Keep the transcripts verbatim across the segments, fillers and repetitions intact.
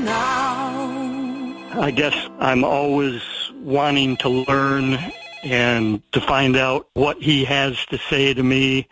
now. I guess I'm always wanting to learn and to find out what he has to say to me.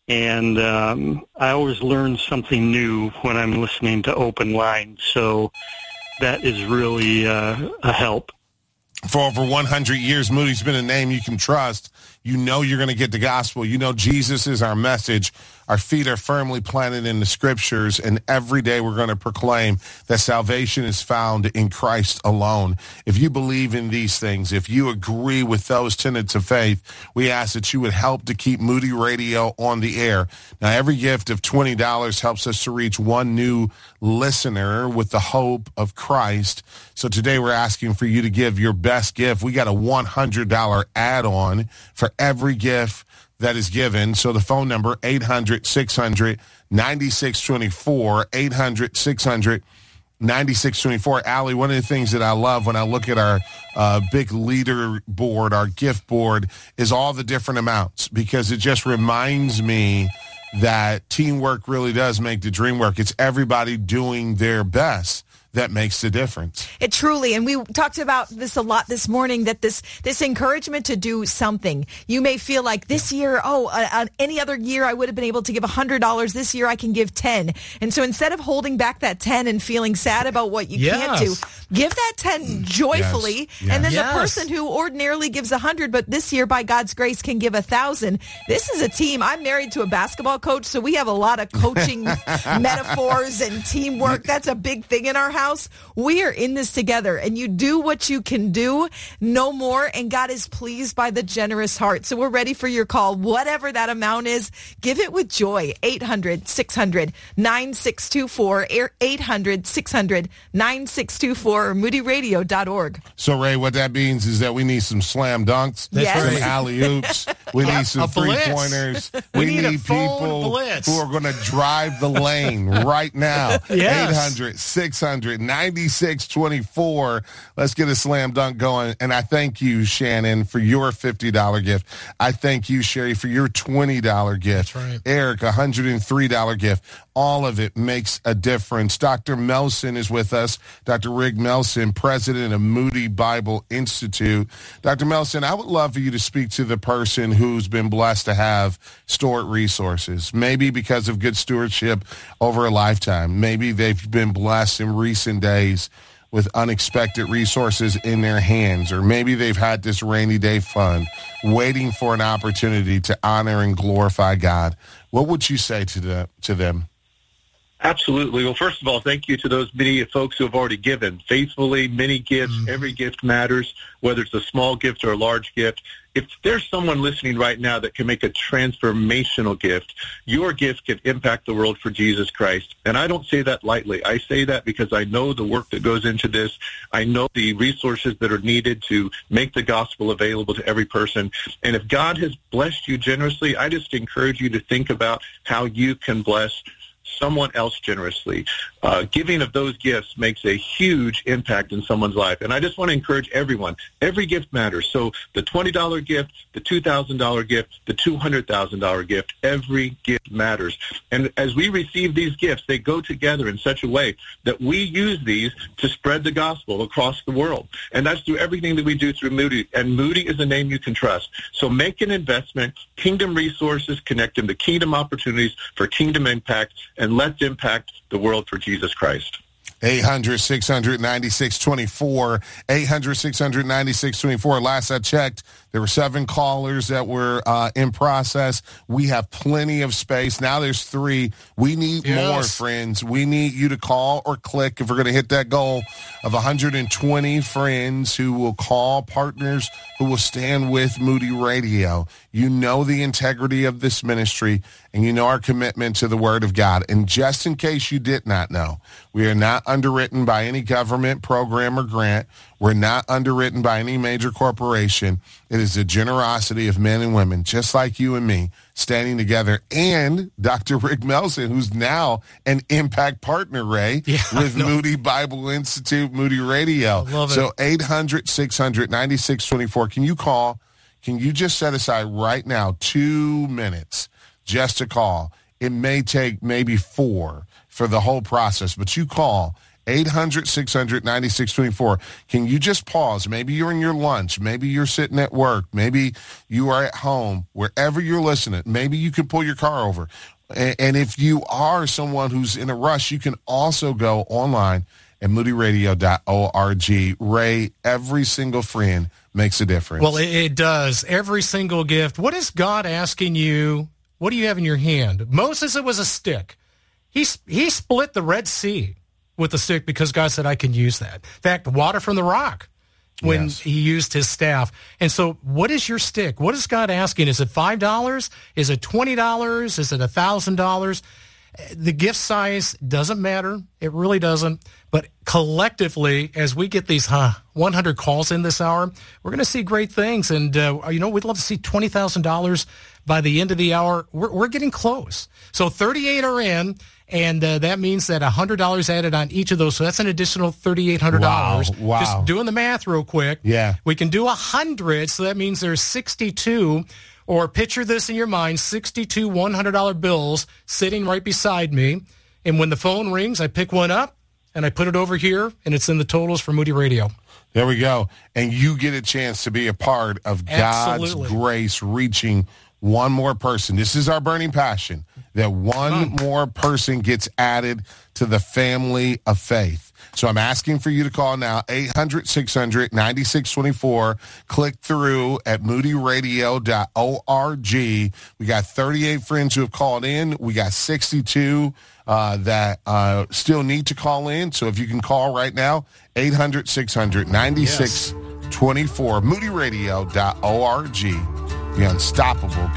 And um, I always learn something new when I'm listening to Open Line. So that is really uh, a help. For over one hundred years, Moody's been a name you can trust. You know you're going to get the gospel. You know Jesus is our message. Our feet are firmly planted in the scriptures, and every day we're going to proclaim that salvation is found in Christ alone. If you believe in these things, if you agree with those tenets of faith, we ask that you would help to keep Moody Radio on the air. Now, every gift of twenty dollars helps us to reach one new listener with the hope of Christ. So today we're asking for you to give your best gift. We got a one hundred dollars add-on for every gift that is given. So the phone number, eight hundred, six hundred, ninety-six twenty-four, eight hundred, six hundred, ninety-six twenty-four. Allie, one of the things that I love when I look at our uh, big leader board, our gift board, is all the different amounts, because it just reminds me that teamwork really does make the dream work. It's everybody doing their best that makes the difference. It truly, and we talked about this a lot this morning, that this this encouragement to do something. You may feel like this year, oh, uh, uh, any other year I would have been able to give one hundred dollars. This year I can give ten. And so instead of holding back that ten and feeling sad about what you yes. can't do, give that ten joyfully. Yes. Yes. And then Yes. the person who ordinarily gives one hundred, but this year by God's grace can give one thousand. This is a team. I'm married to a basketball coach, so we have a lot of coaching metaphors and teamwork. That's a big thing in our house. We are in this together, and you do what you can do, no more, and God is pleased by the generous heart. So we're ready for your call. Whatever that amount is, give it with joy. eight hundred, six hundred, nine six two four, eight hundred, six hundred, nine six two four, or moody radio dot org. So, Ray, what that means is that we need some slam dunks, That's some right. alley-oops. We need some A blitz. three-pointers. We We, need a need phone people blitz. who are going to drive the lane right now. Yes. eight hundred, six hundred, ninety-six twenty-four. Let's get a slam dunk going. And I thank you, Shannon, for your fifty dollars gift. I thank you, Sherry, for your twenty dollars gift. That's right. Eric, a one hundred three dollars gift. All of it makes a difference. Doctor Melson is with us. Doctor Rick Melson, president of Moody Bible Institute. Doctor Melson, I would love for you to speak to the person who's been blessed to have stored resources, maybe because of good stewardship over a lifetime. Maybe they've been blessed in recent days with unexpected resources in their hands, or maybe they've had this rainy day fund waiting for an opportunity to honor and glorify God. What would you say to the, to them? Absolutely. Well, first of all, thank you to those many folks who have already given faithfully. Many gifts, mm-hmm. Every gift matters, whether it's a small gift or a large gift. If there's someone listening right now that can make a transformational gift, your gift can impact the world for Jesus Christ. And I don't say that lightly. I say that because I know the work that goes into this. I know the resources that are needed to make the gospel available to every person. And if God has blessed you generously, I just encourage you to think about how you can bless someone else generously. Uh, giving of those gifts makes a huge impact in someone's life. And I just want to encourage everyone. Every gift matters. So the twenty dollars gift, the two thousand dollars gift, the two hundred thousand dollars gift, every gift matters. And as we receive these gifts, they go together in such a way that we use these to spread the gospel across the world. And that's through everything that we do through Moody. And Moody is a name you can trust. So make an investment. Kingdom resources, connect them to kingdom opportunities for kingdom impact, and let's impact the world for Jesus Christ. eight hundred, six hundred, ninety-six twenty-four. eight hundred, six hundred, ninety-six twenty-four. Last I checked, there were seven callers that were uh, in process. We have plenty of space. Now there's three. We need Yes. more, friends. We need you to call or click if we're going to hit that goal of one hundred twenty friends who will call, partners who will stand with Moody Radio. You know the integrity of this ministry, and you know our commitment to the Word of God. And just in case you did not know, we are not underwritten by any government program or grant. We're not underwritten by any major corporation. It is the generosity of men and women, just like you and me, standing together. And Doctor Rick Melson, who's now an impact partner, Ray, Yeah, with Moody Bible Institute, Moody Radio. I love it. So eight hundred, six hundred, ninety-six twenty-four. Can you call? Can you just set aside right now two minutes just to call? It may take maybe four for the whole process, but you call eight hundred, six hundred, ninety-six twenty-four. Can you just pause? Maybe you're in your lunch. Maybe you're sitting at work. Maybe you are at home. Wherever you're listening, maybe you can pull your car over. And if you are someone who's in a rush, you can also go online at moody radio dot org. Ray, every single friend makes a difference. Well, it, it does. Every single gift. What is God asking you? What do you have in your hand? Moses, it was a stick. He, he split the Red Sea with a stick because God said, I can use that. In fact, water from the rock when yes. he used his staff. And so what is your stick? What is God asking? Is it five dollars? Is it twenty dollars? Is it one thousand dollars? The gift size doesn't matter. It really doesn't. But collectively, as we get these huh, one hundred calls in this hour, we're going to see great things. And, uh, you know, we'd love to see twenty thousand dollars by the end of the hour. We're, we're getting close. So thirty-eight are in, and uh, that means that one hundred dollars added on each of those. So that's an additional three thousand eight hundred dollars. Wow, wow. Just doing the math real quick. Yeah. We can do one hundred, so that means there's sixty-two. Or picture this in your mind, sixty-two one hundred dollar bills sitting right beside me. And when the phone rings, I pick one up, and I put it over here, and it's in the totals for Moody Radio. There we go. And you get a chance to be a part of God's Absolutely. grace reaching one more person. This is our burning passion, that one more person gets added to the family of faith. So I'm asking for you to call now, eight hundred, six hundred, ninety-six twenty-four. Click through at moody radio dot org. We got thirty-eight friends who have called in. We got sixty-two uh, that uh, still need to call in. So if you can call right now, eight hundred, six hundred, ninety-six twenty-four, moody radio dot org. The unstoppable